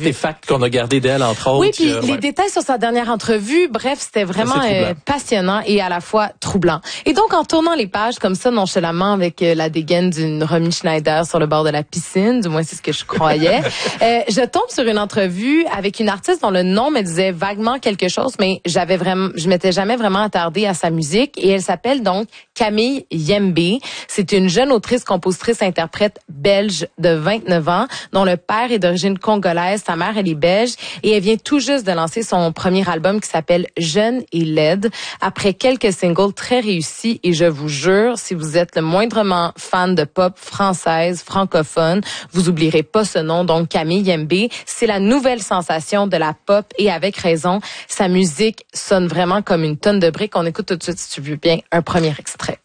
artefacts qu'on a gardés d'elle, entre autres. Oui, puis les détails sur sa dernière entrevue, bref, c'était vraiment passionnant et à la fois troublant. Et donc, en tournant les pages comme ça, nonchalamment, avec la dégaine d'une Romy Schneider sur le bord de la piscine, du moins c'est ce que je croyais, je tombe sur une entrevue avec une artiste dont le nom me disait vaguement quelque chose, mais je m'étais jamais vraiment attardée à sa musique, et elle s'appelle donc Camille Yembe. C'est une jeune autrice, compositrice, interprète belge de 29 ans, dont le père est d'origine congolaise, sa mère elle est belge, et elle vient tout juste de lancer son premier album qui s'appelle Jeune et laide, après quelques singles très réussis. Et je vous jure, si vous êtes le moindrement fan de pop française, francophone, vous oublierez pas ce nom. Donc Camille Yembe, c'est la nouvelle sensation de la pop, et avec raison. Sa musique sonne vraiment comme une tonne de briques. On écoute tout de suite, si tu veux bien, un premier extrait.